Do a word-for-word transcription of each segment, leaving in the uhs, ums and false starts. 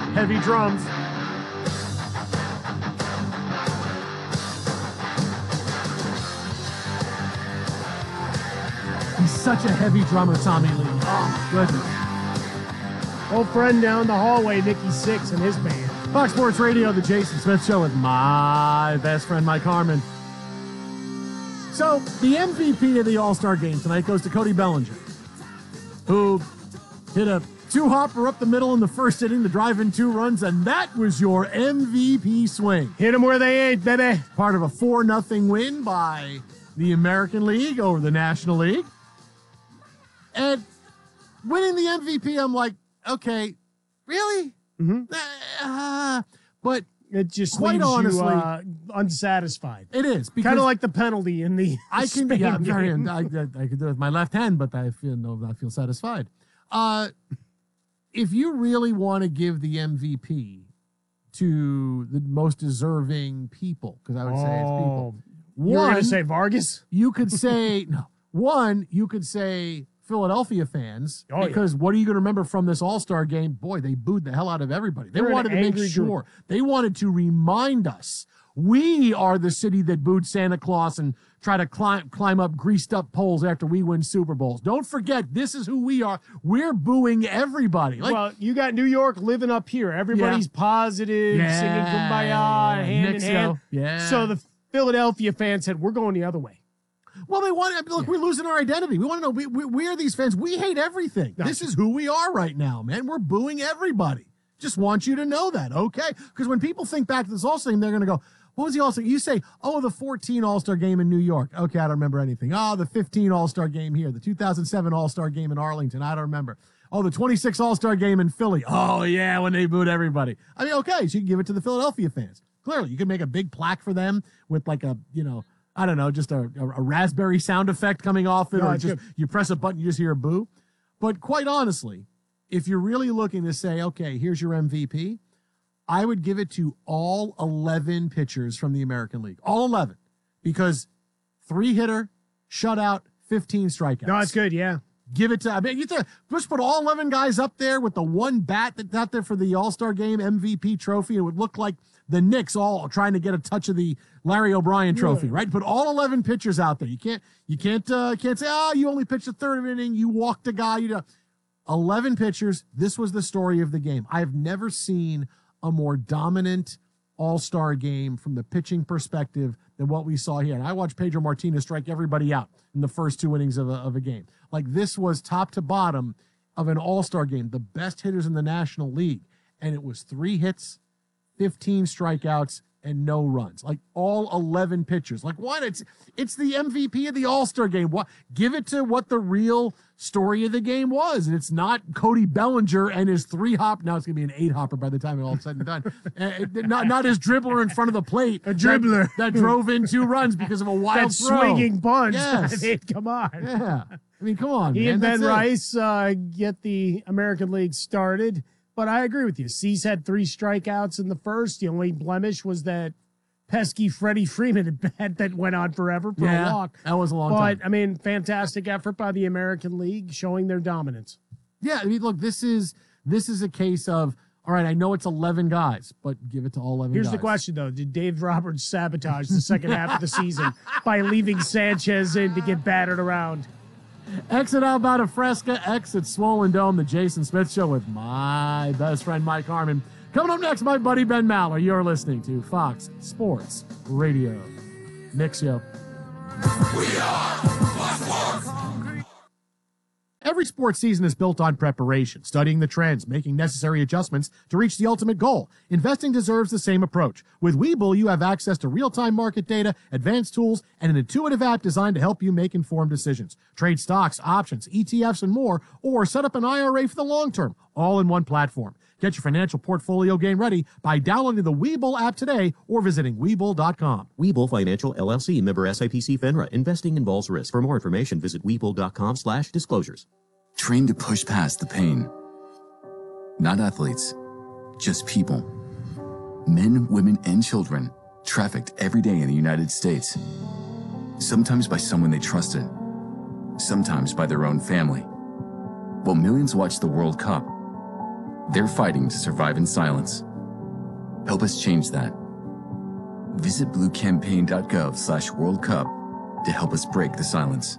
Heavy drums. He's such a heavy drummer, Tommy Lee. Oh, goodness. Old friend down the hallway, Nikki Sixx, and his band. Fox Sports Radio, The Jason Smith Show with my best friend, Mike Harmon. So, the M V P of the All-Star Game tonight goes to Cody Bellinger, who hit a two-hopper up the middle in the first inning to drive in two runs, and that was your M V P swing. Hit them where they ain't, baby. Part of a four nothing win by the American League over the National League. And winning the M V P, I'm like, okay, really? Mm-hmm. Uh, but it just quite leaves honestly, you uh, unsatisfied. It is kind of like the penalty in the. I can, Spain yeah, game. I, I, I can do it with my left hand, but I feel no, I feel satisfied. Uh, if you really want to give the M V P to the most deserving people, because I would say it's people. You're going to say Vargas? You could say no. One, you could say Philadelphia fans, oh, because yeah. what are you going to remember from this All-Star game? Boy, they booed the hell out of everybody. They They're wanted to make sure. Group. They wanted to remind us we are the city that booed Santa Claus and try to climb climb up greased up poles after we win Super Bowls. Don't forget, this is who we are. We're booing everybody. Like, well, you got New York living up here. Everybody's yeah. positive, yeah. singing Kumbaya, hand Nixo. in hand. Yeah. So the Philadelphia fans said, we're going the other way. Well, they want to look. Yeah. We're losing our identity. We want to know. We, we we are these fans. We hate everything. No. This is who we are right now, man. We're booing everybody. Just want you to know that, okay? Because when people think back to this All-Star game, they're going to go, "What was the All-Star?" You say, "Oh, the fourteen All-Star game in New York." Okay, I don't remember anything. Oh, the fifteen All-Star game here, the two thousand seven All-Star game in Arlington. I don't remember. Oh, the twenty-six All-Star game in Philly. Oh yeah, when they booed everybody. I mean, okay, so you can give it to the Philadelphia fans. Clearly, you can make a big plaque for them with like a you know. I don't know, just a, a, a raspberry sound effect coming off it, no, or just good. You press a button, you just hear a boo. But quite honestly, if you're really looking to say, okay, here's your M V P, I would give it to all eleven pitchers from the American League. All eleven. Because three hitter, shutout, fifteen strikeouts. No, it's good, yeah. Give it to, I mean, you th- just put all eleven guys up there with the one bat that's out there for the All-Star Game M V P trophy. It would look like the Knicks all trying to get a touch of the Larry O'Brien trophy, yeah. right? Put all eleven pitchers out there. You can't, you can't, uh, can't say, ah, oh, you only pitched a third of an inning. You walked a guy. You know, eleven pitchers. This was the story of the game. I've never seen a more dominant All-Star game from the pitching perspective than what we saw here. And I watched Pedro Martinez strike everybody out in the first two innings of a, of a game. Like, this was top to bottom of an All-Star game, the best hitters in the National League. And it was three hits, fifteen strikeouts, and no runs. Like, all eleven pitchers. Like, what? It's it's the M V P of the All-Star game. What? Give it to what the real story of the game was. And it's not Cody Bellinger and his three hop. Now it's going to be an eight hopper by the time it's all said and done. uh, not, not his dribbler in front of the plate. A dribbler. That, that drove in two runs because of a wild that throw. swinging punch. Yes. I mean, come on. Yeah. I mean, come on, he man. and Ben That's Rice uh, get the American League started. But I agree with you. Cease had three strikeouts in the first. The only blemish was that pesky Freddie Freeman at bat that went on forever for yeah, a walk. That was a long but, time. But, I mean, fantastic effort by the American League showing their dominance. Yeah, I mean, look, this is this is a case of, all right, I know it's eleven guys, but give it to all eleven Here's guys. the question, though. Did Dave Roberts sabotage the second half of the season by leaving Sanchez in to get battered around? Exit Alberta Fresca, exit Swollen Dome, the Jason Smith Show with my best friend, Mike Harmon. Coming up next, my buddy Ben Maller. You're listening to Fox Sports Radio. Mixio. We are Fox Sports. Every sports season is built on preparation, studying the trends, making necessary adjustments to reach the ultimate goal. Investing deserves the same approach. With Webull, you have access to real-time market data, advanced tools, and an intuitive app designed to help you make informed decisions. Trade stocks, options, E T Fs, and more, or set up an I R A for the long term, all in one platform. Get your financial portfolio game ready by downloading the Webull app today or visiting Webull dot com. Webull Financial, L L C, member S I P C FINRA. Investing involves risk. For more information, visit Webull dot com slash disclosures. Trained to push past the pain. Not athletes, just people. Men, women, and children trafficked every day in the United States. Sometimes by someone they trusted. Sometimes by their own family. While millions watch the World Cup, They're fighting to survive in silence. Help us change that. Visit bluecampaign.gov slash World Cup to help us break the silence.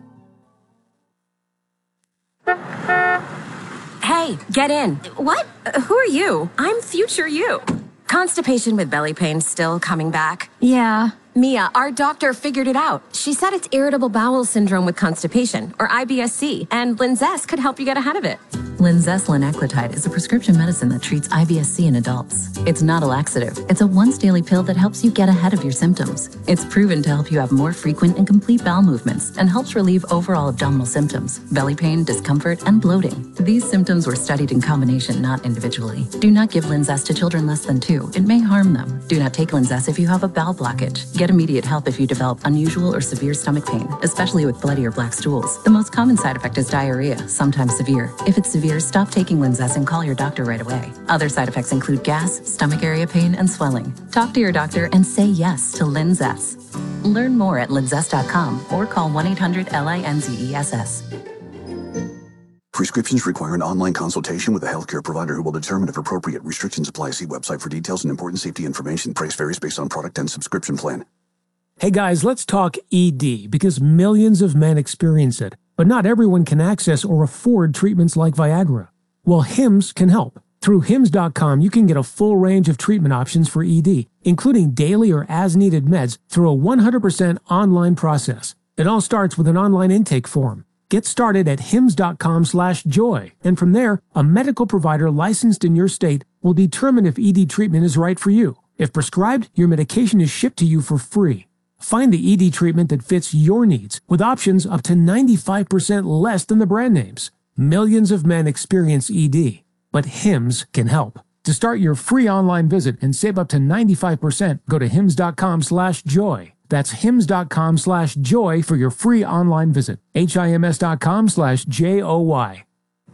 Hey, get in. What? Uh, who are you? I'm future you. Constipation with belly pain still coming back? Yeah. Mia, our doctor figured it out. She said it's irritable bowel syndrome with constipation, or I B S C, and Linzess could help you get ahead of it. Linzess linaclotide is a prescription medicine that treats I B S C in adults. It's not a laxative. It's a once-daily pill that helps you get ahead of your symptoms. It's proven to help you have more frequent and complete bowel movements and helps relieve overall abdominal symptoms, belly pain, discomfort, and bloating. These symptoms were studied in combination, not individually. Do not give Linzess to children less than two. It may harm them. Do not take Linzess if you have a bowel blockage. Get immediate help if you develop unusual or severe stomach pain, especially with bloody or black stools. The most common side effect is diarrhea, sometimes severe. If it's severe, stop taking Linzess and call your doctor right away. Other side effects include gas, stomach area pain, and swelling. Talk to your doctor and say yes to Linzess. Learn more at linzess dot com or call one eight hundred L I N Z E S S. Prescriptions require an online consultation with a healthcare provider who will determine if appropriate. Restrictions apply. See website for details and important safety information. Price varies based on product and subscription plan. Hey guys, let's talk E D, because millions of men experience it, but not everyone can access or afford treatments like Viagra. Well, Hims can help. Through Hims dot com, you can get a full range of treatment options for E D, including daily or as-needed meds through a one hundred percent online process. It all starts with an online intake form. Get started at Hims dot com slash joy, and from there, a medical provider licensed in your state will determine if E D treatment is right for you. If prescribed, your medication is shipped to you for free. Find the E D treatment that fits your needs, with options up to ninety-five percent less than the brand names. Millions of men experience E D, but Hims can help. To start your free online visit and save up to ninety-five percent, go to Hims dot com slash joy. That's Hims dot com slash joy for your free online visit. H I M S dot com slash J O Y.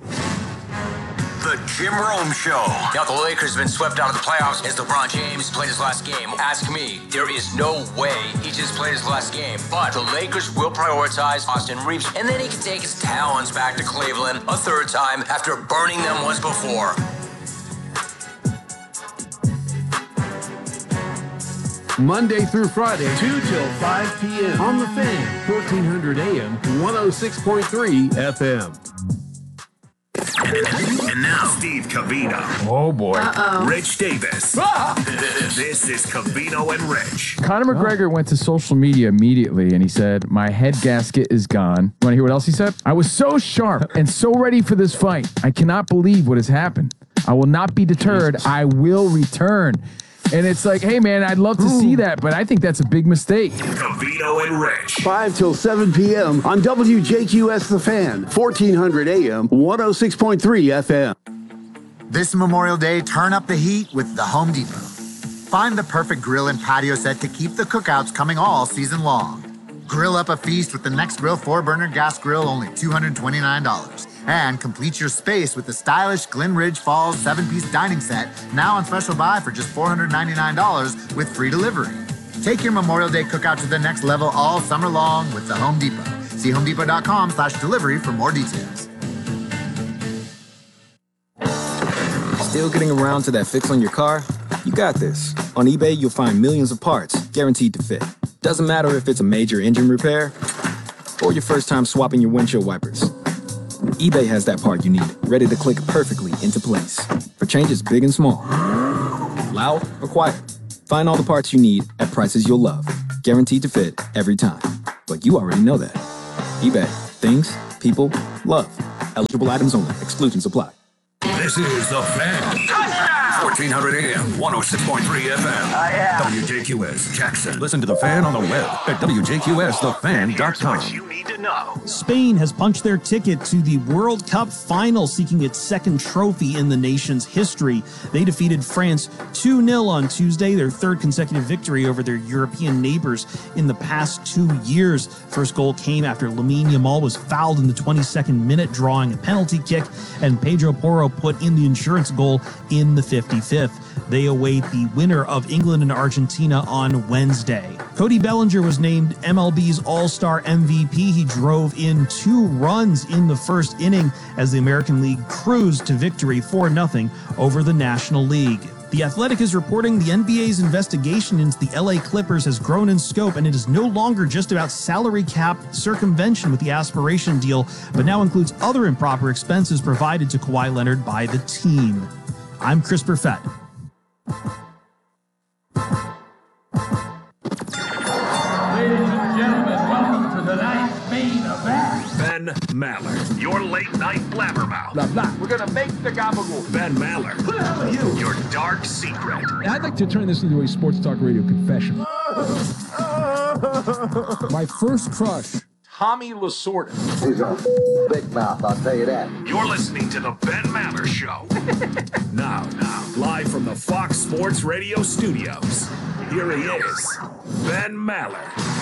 The Jim Rome Show. Now the Lakers have been swept out of the playoffs as LeBron James played his last game. Ask me, there is no way he just played his last game. But the Lakers will prioritize Austin Reeves, and then he can take his talons back to Cleveland a third time after burning them once before. Monday through Friday, two till five p.m. on The Fan, fourteen hundred A M, one oh six point three F M. And now, Steve Covino. Oh, boy. Uh-oh. Rich Davis. Ah! This is Covino and Rich. Conor McGregor went to social media immediately and he said, my head gasket is gone. You want to hear what else he said? I was so sharp and so ready for this fight. I cannot believe what has happened. I will not be deterred. I will return. And it's like, hey, man, I'd love to Ooh. see that, but I think that's a big mistake. Covino and Rich. five till seven p.m. on W J Q S The Fan, fourteen hundred A M, one oh six point three F M. This Memorial Day, turn up the heat with the Home Depot. Find the perfect grill and patio set to keep the cookouts coming all season long. Grill up a feast with the Next Grill four-burner gas grill, only two hundred twenty-nine dollars. And complete your space with the stylish Glen Ridge Falls seven-piece dining set, now on special buy for just four hundred ninety-nine dollars with free delivery. Take your Memorial Day cookout to the next level all summer long with the Home Depot. See home depot dot com slash delivery for more details. Still getting around to that fix on your car? You got this. On eBay, you'll find millions of parts guaranteed to fit. Doesn't matter if it's a major engine repair or your first time swapping your windshield wipers. eBay has that part you need, ready to click perfectly into place for changes big and small. Loud or quiet, find all the parts you need at prices you'll love, guaranteed to fit every time. But you already know that. eBay, things, people, love. Eligible items only. Exclusions apply. This is The Fan. fourteen hundred A M, one oh six point three F M. Oh, yeah. W J Q S Jackson. Listen to The Fan on the web at W J Q S the fan dot com. Spain has punched their ticket to the World Cup final, seeking its second trophy in the nation's history. They defeated France two nil on Tuesday, their third consecutive victory over their European neighbors in the past two years. First goal came after Lamine Yamal was fouled in the twenty-second minute, drawing a penalty kick, and Pedro Porro put in the insurance goal in the fiftieth. fifty-fifth. They await the winner of England and Argentina on Wednesday. Cody Bellinger was named M L B's All-Star M V P. He drove in two runs in the first inning as the American League cruised to victory four nothing over the National League. The Athletic is reporting the N B A's investigation into the L A Clippers has grown in scope, and it is no longer just about salary cap circumvention with the aspiration deal, but now includes other improper expenses provided to Kawhi Leonard by the team. I'm Chris Perfett. Ladies and gentlemen, welcome to tonight's main event. Ben Maller, your late night blabbermouth. Blah, blah. We're gonna make the gabagool. Ben Maller, who the hell are you? Your dark secret. I'd like to turn this into a sports talk radio confession. My first crush, Tommy Lasorda. He's a big mouth, I'll tell you that. You're listening to the Ben Maller Show. now, now, live from the Fox Sports Radio studios. Here he is, Ben Maller.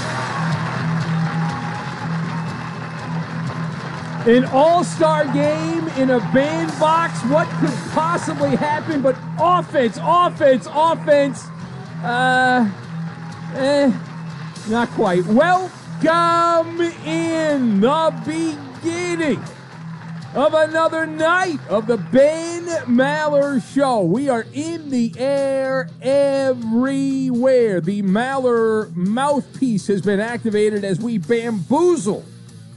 An all-star game in a bandbox. What could possibly happen but offense, offense, offense? Uh, eh, not quite. Welcome in the beginning of another night of the Ben Maller Show. We are in the air everywhere. The Maller mouthpiece has been activated as we bamboozle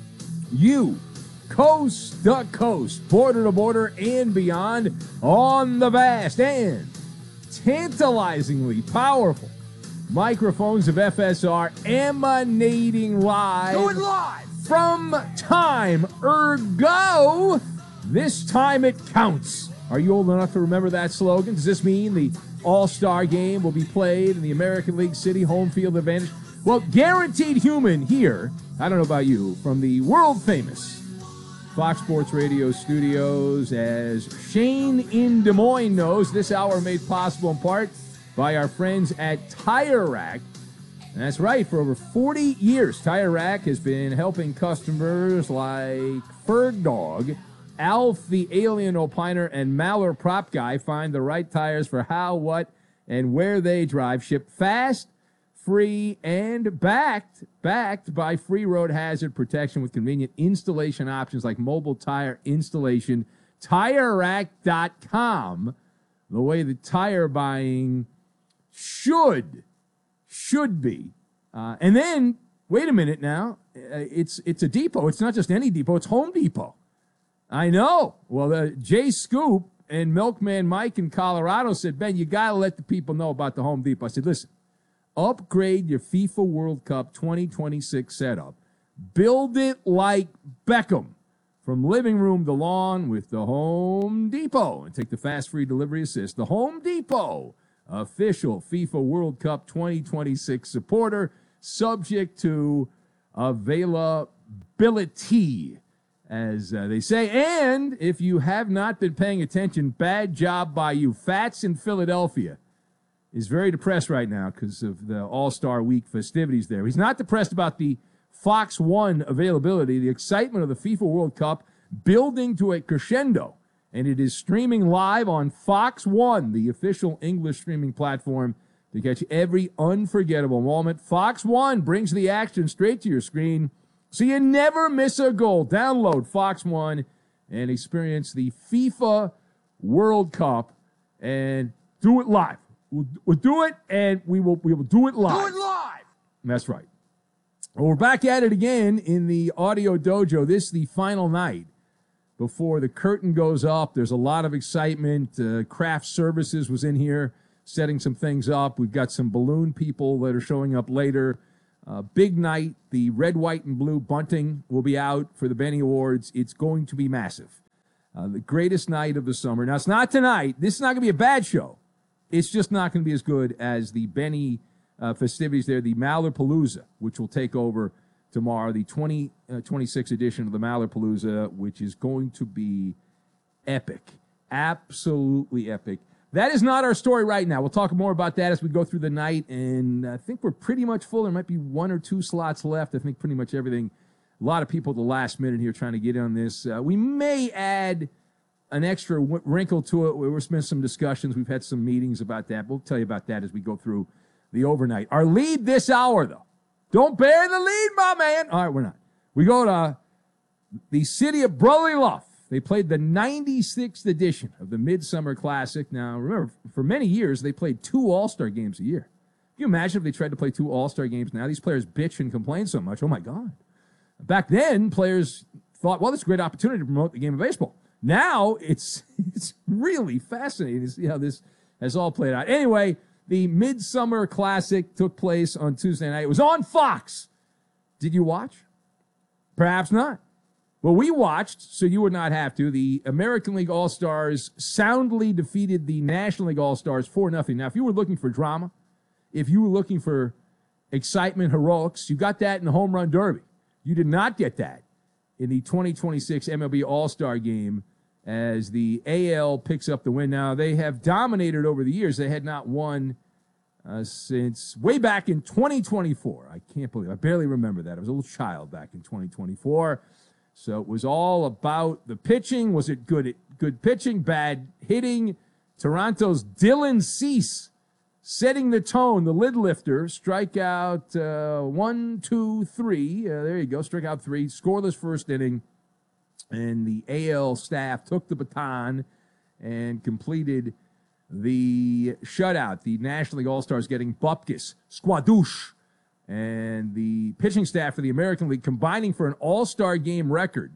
you coast to coast, border to border, and beyond on the vast and tantalizingly powerful microphones of F S R emanating live. Do it live! From Time Ergo, this time it counts. Are you old enough to remember that slogan? Does this mean the All-Star game will be played in the American League City home field advantage? Well, Guaranteed Human here, I don't know about you, from the world-famous Fox Sports Radio studios, as Shane in Des Moines knows, this hour made possible in part by our friends at Tire Rack. And that's right, for over forty years, Tire Rack has been helping customers like Ferg Dog, Alf the Alien Opiner, and Maller Prop Guy find the right tires for how, what, and where they drive. Shipped fast, free, and backed, backed by free road hazard protection with convenient installation options like mobile tire installation. Tire Rack dot com, the way the tire buying should, should be. Uh, and then, wait a minute now, uh, it's it's a depot. It's not just any depot, it's Home Depot. I know. Well, uh, Jay Scoop and Milkman Mike in Colorado said, Ben, you got to let the people know about the Home Depot. I said, listen, upgrade your FIFA World Cup twenty twenty-six setup. Build it like Beckham. From living room to lawn with the Home Depot. And take the fast free delivery assist. The Home Depot, official FIFA World Cup twenty twenty-six supporter, subject to availability, as uh, they say. And if you have not been paying attention, bad job by you. Fats in Philadelphia is very depressed right now because of the All-Star Week festivities there. He's not depressed about the Fox One availability, the excitement of the FIFA World Cup building to a crescendo. And it is streaming live on Fox One, the official English streaming platform, to catch every unforgettable moment. Fox One brings the action straight to your screen, so you never miss a goal. Download Fox One and experience the FIFA World Cup and do it live. We'll, we'll do it, and we will we will do it live. Do it live! That's right. Well, we're back at it again in the Audio Dojo. This is the final night before the curtain goes up. There's a lot of excitement. Uh, Craft Services was in here setting some things up. We've got some balloon people that are showing up later. Uh, big night. The red, white, and blue bunting will be out for the Benny Awards. It's going to be massive. Uh, the greatest night of the summer. Now, it's not tonight. This is not going to be a bad show. It's just not going to be as good as the Benny uh, festivities there, the Mallerpalooza, which will take over tomorrow, the twenty twenty-six edition of the Mallerpalooza, which is going to be epic. Absolutely epic. That is not our story right now. We'll talk more about that as we go through the night, and I think we're pretty much full. There might be one or two slots left. I think pretty much everything. A lot of people at the last minute here trying to get in on this. Uh, we may add an extra w- wrinkle to it. We're spending some discussions. We've had some meetings about that. We'll tell you about that as we go through the overnight. Our lead this hour, though. Don't bury the lead, my man. All right, we're not. We go to the city of Brotherly Luff. They played the ninety-sixth edition of the Midsummer Classic. Now, remember, for many years, they played two All-Star games a year. Can you imagine if they tried to play two All-Star games now? These players bitch and complain so much. Oh, my God. Back then, players thought, well, this is a great opportunity to promote the game of baseball. Now, it's it's really fascinating to see how this has all played out. Anyway, the Midsummer Classic took place on Tuesday night. It was on Fox. Did you watch? Perhaps not. Well, we watched, so you would not have to. The American League All-Stars soundly defeated the National League All-Stars four nothing. Now, if you were looking for drama, if you were looking for excitement, heroics, you got that in the Home Run Derby. You did not get that in the twenty twenty-six M L B All-Star Game as the A L picks up the win. Now, they have dominated over the years. They had not won uh, since way back in twenty twenty-four. I can't believe it. I barely remember that. I was a little child back in twenty twenty-four. So it was all about the pitching. Was it good, good pitching, bad hitting? Toronto's Dylan Cease setting the tone, the lid lifter, strikeout uh, one, two, three. Uh, there you go, strikeout three, scoreless first inning. And the A L staff took the baton and completed the shutout. The National League All-Stars getting Bupkis, Squadouche, and the pitching staff for the American League combining for an All-Star game record,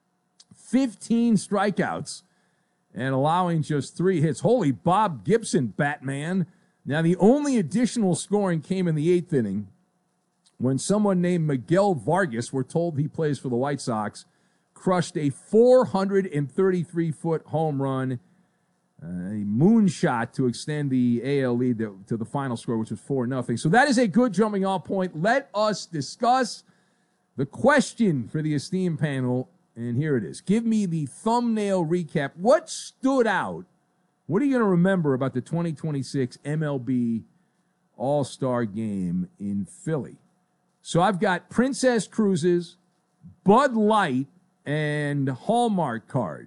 fifteen strikeouts, and allowing just three hits. Holy Bob Gibson, Batman. Now, the only additional scoring came in the eighth inning when someone named Miguel Vargas, we're told he plays for the White Sox, crushed a four hundred thirty-three foot home run, uh, a moonshot to extend the A L lead to, to the final score, which was four nothing. So that is a good jumping off point. Let us discuss the question for the esteemed panel, and here it is. Give me the thumbnail recap. What stood out? What are you going to remember about the twenty twenty-six M L B All-Star Game in Philly? So I've got Princess Cruises, Bud Light, and Hallmark card.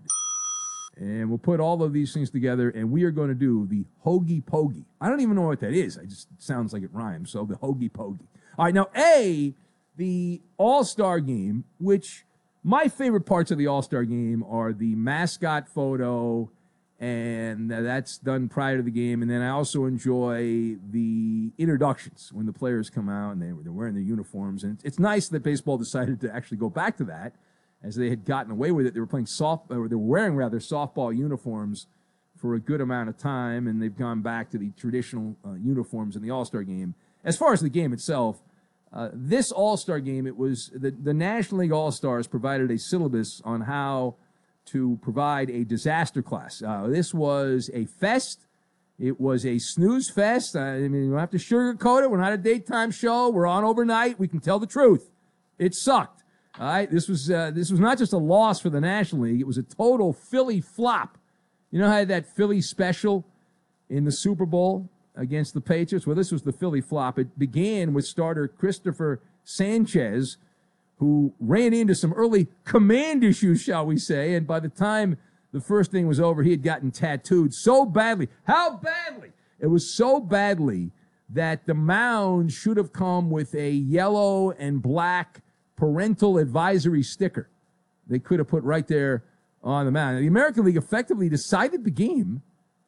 And we'll put all of these things together, and we are going to do the Hoagie Pogie. I don't even know what that is. It just sounds like it rhymes, so the Hoagie Pogie. All right, now, A, the All-Star Game, which my favorite parts of the All-Star Game are the mascot photo, and that's done prior to the game. And then I also enjoy the introductions when the players come out and they, they're wearing their uniforms. And it's nice that baseball decided to actually go back to that, as they had gotten away with it. They were playing soft, or they were wearing rather softball uniforms for a good amount of time, and they've gone back to the traditional uh, uniforms in the All-Star Game. As far as the game itself, uh, this All-Star Game, it was the, the National League All-Stars provided a syllabus on how to provide a disaster class. Uh, this was a fest. It was a snooze fest. I mean, you don't have to sugarcoat it. We're not a daytime show. We're on overnight. We can tell the truth. It sucked. All right, this was uh, this was not just a loss for the National League. It was a total Philly flop. You know how that Philly special in the Super Bowl against the Patriots? Well, this was the Philly flop. It began with starter Christopher Sanchez, who ran into some early command issues, shall we say, and by the time the first thing was over, he had gotten tattooed so badly. How badly? It was so badly that the mound should have come with a yellow and black parental advisory sticker they could have put right there on the mound. The American League effectively decided the game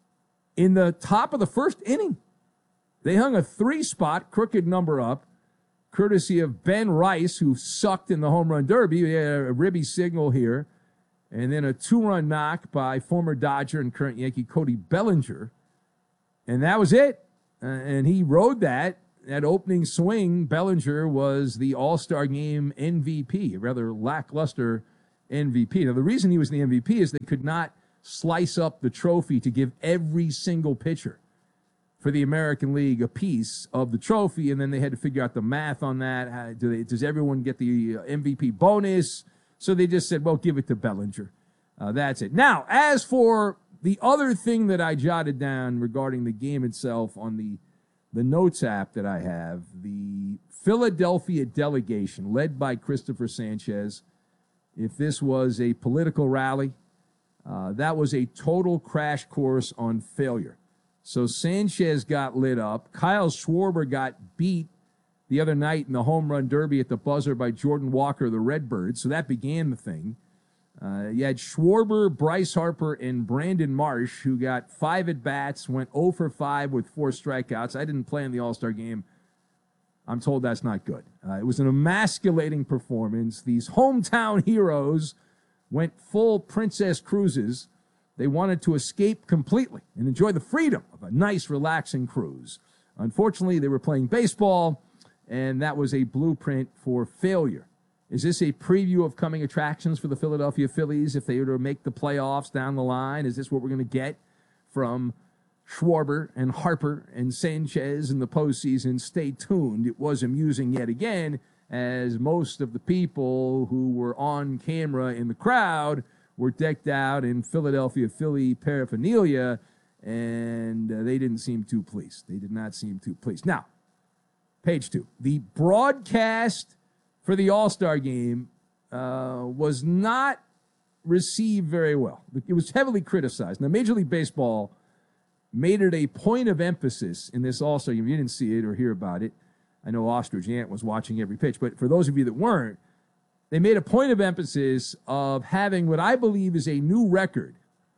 in the top of the first inning. They hung a three-spot crooked number up, courtesy of Ben Rice, who sucked in the home run derby. We had a ribby signal here, and then a two-run knock by former Dodger and current Yankee Cody Bellinger, and that was it. Uh, and he rode that. That opening swing, Bellinger was the All-Star Game M V P, a rather lackluster M V P. Now, the reason he was the M V P is they could not slice up the trophy to give every single pitcher for the American League a piece of the trophy, and then they had to figure out the math on that. How, do they, does everyone get the M V P bonus? So they just said, well, give it to Bellinger. Uh, that's it. Now, as for the other thing that I jotted down regarding the game itself on the the notes app that I have, the Philadelphia delegation led by Christopher Sanchez. If this was a political rally, Uh, that was a total crash course on failure. So Sanchez got lit up. Kyle Schwarber got beat the other night in the home run derby at the buzzer by Jordan Walker of the Redbirds. So that began the thing. Uh, you had Schwarber, Bryce Harper, and Brandon Marsh, who got five at-bats, went oh for five with four strikeouts. I didn't play in the All-Star game. I'm told that's not good. Uh, it was an emasculating performance. These hometown heroes went full Princess Cruises. They wanted to escape completely and enjoy the freedom of a nice, relaxing cruise. Unfortunately, they were playing baseball, and that was a blueprint for failure. Is this a preview of coming attractions for the Philadelphia Phillies if they were to make the playoffs down the line? Is this what we're going to get from Schwarber and Harper and Sanchez in the postseason? Stay tuned. It was amusing yet again, as most of the people who were on camera in the crowd were decked out in Philadelphia Philly paraphernalia, and uh, they didn't seem too pleased. They did not seem too pleased. Now, page two. The broadcast for the All-Star game uh, was not received very well. It was heavily criticized. Now, Major League Baseball made it a point of emphasis in this All-Star game. You didn't see it or hear about it. I know Ostrich Ant was watching every pitch, but for those of you that weren't, they made a point of emphasis of having what I believe is a new record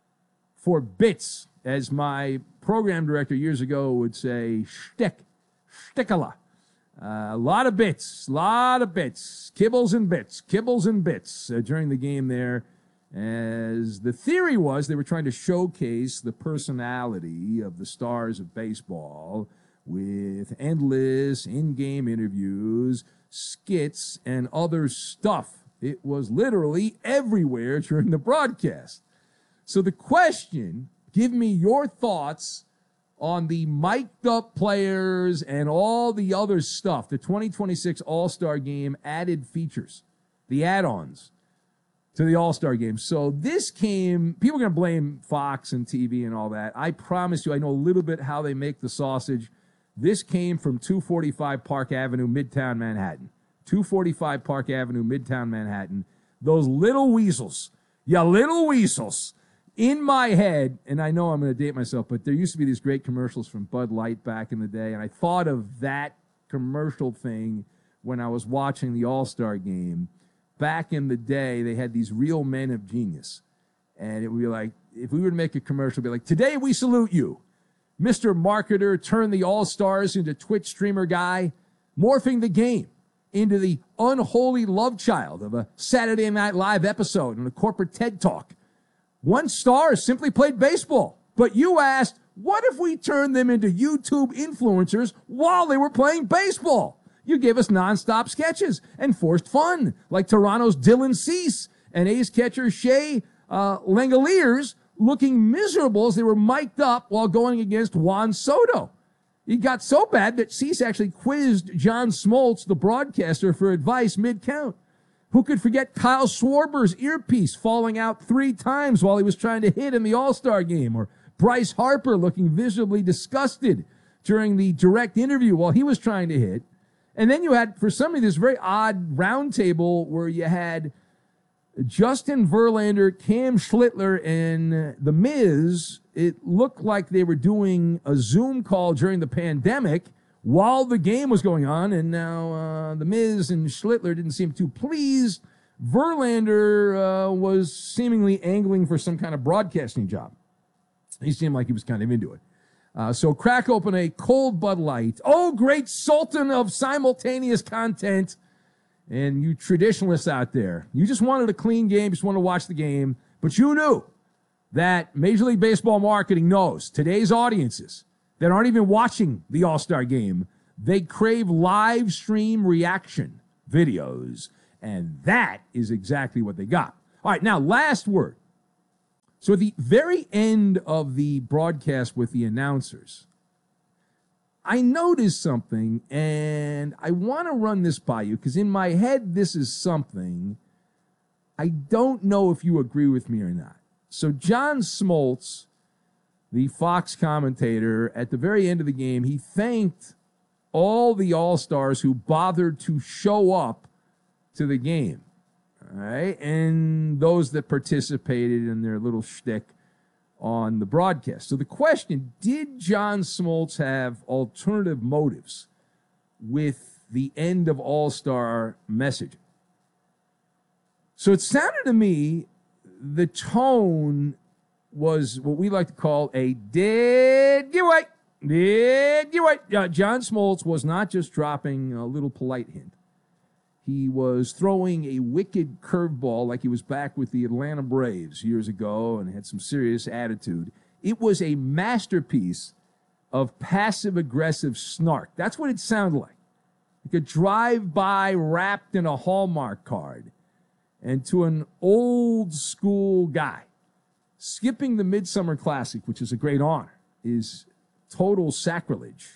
for bits, as my program director years ago would say, shtick, shtickala. Uh, a lot of bits, a lot of bits, kibbles and bits, kibbles and bits uh, during the game there, as the theory was they were trying to showcase the personality of the stars of baseball with endless in-game interviews, skits, and other stuff. It was literally everywhere during the broadcast. So the question, give me your thoughts on the mic'd up players and all the other stuff, the twenty twenty-six All-Star Game added features, the add-ons to the All-Star Game. So this came, people are going to blame Fox and T V and all that. I promise you, I know a little bit how they make the sausage. This came from two forty-five Park Avenue, Midtown Manhattan. two forty-five Park Avenue, Midtown Manhattan. Those little weasels, yeah, little weasels. In my head, and I know I'm going to date myself, but there used to be these great commercials from Bud Light back in the day, and I thought of that commercial thing when I was watching the All-Star Game. Back in the day, they had these real men of genius, and it would be like, if we were to make a commercial, it'd be like, today we salute you, Mister Marketer, turn the All-Stars into Twitch streamer guy, morphing the game into the unholy love child of a Saturday Night Live episode and a corporate TED Talk. One star simply played baseball, but you asked, what if we turned them into YouTube influencers while they were playing baseball? You gave us nonstop sketches and forced fun, like Toronto's Dylan Cease and A's catcher Shea uh, Langoliers looking miserable as they were mic'd up while going against Juan Soto. It got so bad that Cease actually quizzed John Smoltz, the broadcaster, for advice mid-count. Who could forget Kyle Schwarber's earpiece falling out three times while he was trying to hit in the All-Star game? Or Bryce Harper looking visibly disgusted during the direct interview while he was trying to hit. And then you had, for some reason, this very odd round table where you had Justin Verlander, Cam Schlittler, and The Miz. It looked like they were doing a Zoom call during the pandemic while the game was going on, and now uh, The Miz and Schlittler didn't seem too pleased. Verlander uh, was seemingly angling for some kind of broadcasting job. He seemed like he was kind of into it. Uh, so crack open a cold Bud Light. Oh, great sultan of simultaneous content. And you traditionalists out there, you just wanted a clean game, just wanted to watch the game, but you knew that Major League Baseball marketing knows today's audiences that aren't even watching the All-Star Game, they crave live stream reaction videos, and that is exactly what they got. All right, now, last word. So at the very end of the broadcast with the announcers, I noticed something, and I want to run this by you, because in my head, this is something. I don't know if you agree with me or not. So John Smoltz, the Fox commentator, at the very end of the game, he thanked all the All-Stars who bothered to show up to the game. Uh, All right, and those that participated in their little shtick on the broadcast. So the question, did John Smoltz have alternative motives with the end of All-Star messaging? So it sounded to me the tone was what we like to call a dead giveaway. Dead giveaway. Uh, John Smoltz was not just dropping a little polite hint. He was throwing a wicked curveball like he was back with the Atlanta Braves years ago and had some serious attitude. It was a masterpiece of passive-aggressive snark. That's what it sounded like. Like a drive-by wrapped in a Hallmark card. And to an old-school guy, skipping the Midsummer Classic, which is a great honor, is total sacrilege.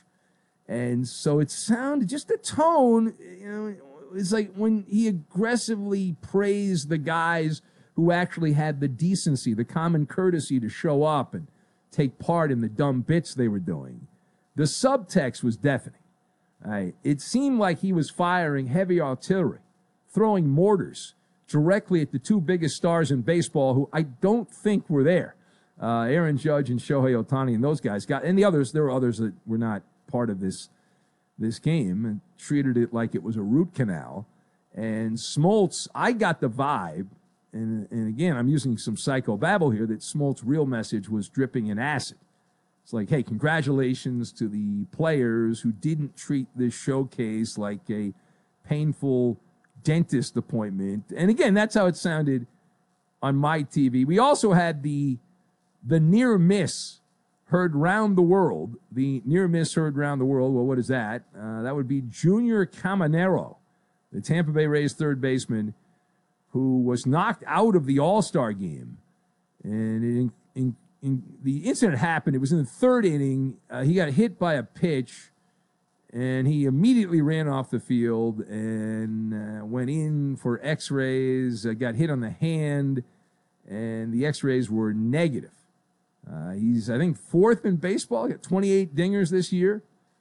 And so it sounded, just the tone, you know, it's like when he aggressively praised the guys who actually had the decency, the common courtesy to show up and take part in the dumb bits they were doing. The subtext was deafening. Right? It seemed like he was firing heavy artillery, throwing mortars directly at the two biggest stars in baseball who I don't think were there. Uh, Aaron Judge and Shohei Ohtani and those guys got, and the others, there were others that were not part of this this game and treated it like it was a root canal. And Smoltz, I got the vibe, and, and again, I'm using some psychobabble here, that Smoltz's real message was dripping in acid. It's like, hey, congratulations to the players who didn't treat this showcase like a painful dentist appointment. And again, that's how it sounded on my T V. We also had the the near miss heard round the world. The near miss heard round the world. Well, what is that? Uh, that would be Junior Caminero, the Tampa Bay Rays third baseman, who was knocked out of the All-Star game. And in, in, in the incident happened, it was in the third inning. Uh, he got hit by a pitch, and he immediately ran off the field and uh, went in for x-rays, uh, got hit on the hand, and the x-rays were negative. Uh, he's, I think, fourth in baseball. He got twenty-eight dingers this year.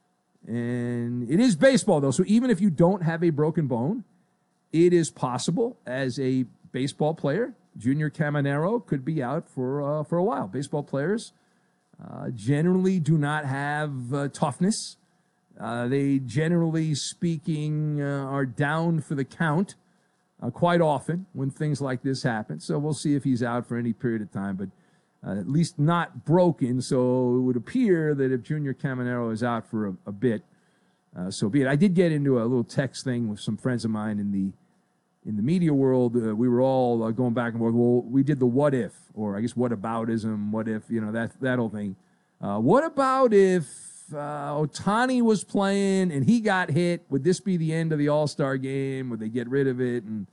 And it is baseball, though, so even if you don't have a broken bone, it is possible as a baseball player. Junior Caminero could be out for, uh, for a while. Baseball players uh, generally do not have uh, toughness. Uh, they, generally speaking, uh, are down for the count uh, quite often when things like this happen. So we'll see if he's out for any period of time, but uh, at least not broken. So it would appear that if Junior Caminero is out for a, a bit, uh, so be it. I did get into a little text thing with some friends of mine in the in the media world. Uh, we were all uh, going back and forth. Well, we did the what if, or I guess what aboutism, what if, you know, that, that whole thing. Uh, what about if Uh, Ohtani was playing and he got hit? Would this be the end of the All-Star game? Would they get rid of it? And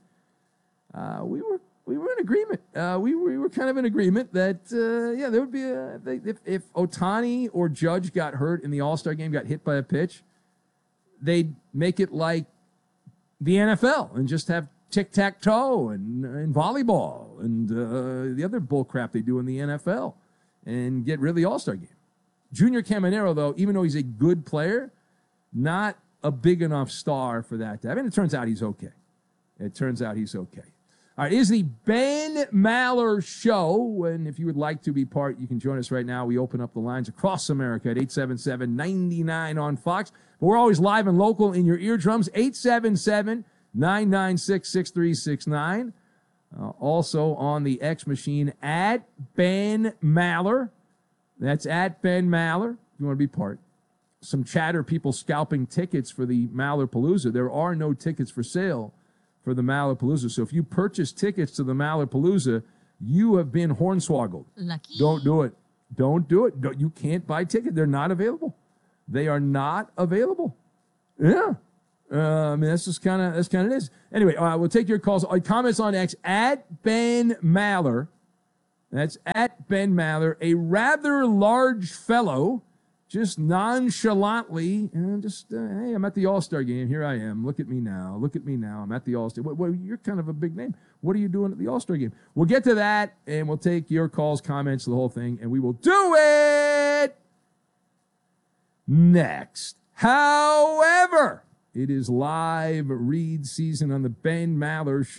uh, we were we were in agreement. Uh, we, were, we were kind of in agreement that uh, yeah, there would be a if if Ohtani or Judge got hurt in the All-Star game, got hit by a pitch, they'd make it like the N F L and just have tic-tac-toe and, and volleyball and uh, the other bull crap they do in the N F L and get rid of the All-Star game. Junior Caminero, though, even though he's a good player, not a big enough star for that to happen. It turns out he's okay. It turns out he's okay. All right, it is the Ben Maller Show, and if you would like to be part, you can join us right now. We open up the lines across America at eight seven seven, nine nine on Fox. But we're always live and local in your eardrums, eight seven seven, nine nine six, six three six nine. Uh, also on the X machine, at Ben Maller. That's at Ben Maller, if you want to be part. Some chatter, people scalping tickets for the Maller Palooza. There are no tickets for sale for the Maller Palooza. So if you purchase tickets to the Maller Palooza, you have been hornswoggled. Lucky. Don't do it. Don't do it. Don't, you can't buy tickets. They're not available. They are not available. Yeah. Uh, I mean, that's just kind of, that's kind of it is. Anyway, uh, we'll take your calls. Uh, comments on X, at Ben Maller. That's at Ben Maller, a rather large fellow, just nonchalantly, and just, uh, hey, I'm at the All-Star game. Here I am. Look at me now. Look at me now. I'm at the All-Star. What, what, you're kind of a big name. What are you doing at the All-Star game? We'll get to that, and we'll take your calls, comments, the whole thing, and we will do it next. However, it is live read season on the Ben Maller Show.